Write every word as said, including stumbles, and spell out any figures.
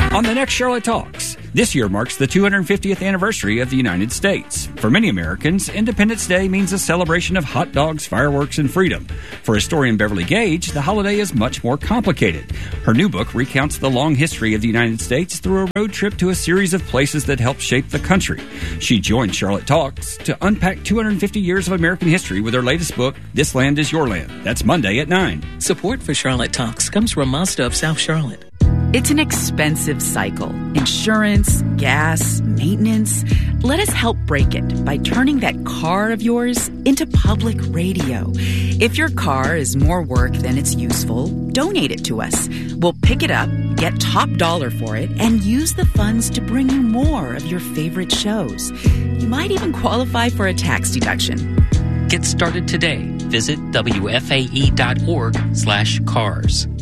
On the next Charlotte Talks, this year marks the two hundred fiftieth anniversary of the United States. For many Americans, Independence Day means a celebration of hot dogs, fireworks, and freedom. For historian Beverly Gage, the holiday is much more complicated. Her new book recounts the long history of the United States through a road trip to a series of places that helped shape the country. She joined Charlotte Talks to unpack two hundred fifty years of American history with her latest book, This Land is Your Land. That's Monday at nine. Support for Charlotte Talks comes from Mazda of South Charlotte. It's an expensive cycle. Insurance, gas, maintenance. Let us help break it by turning that car of yours into public radio. If your car is more work than it's useful, donate it to us. We'll pick it up, get top dollar for it, and use the funds to bring you more of your favorite shows. You might even qualify for a tax deduction. Get started today. Visit W F A E dot org slash cars.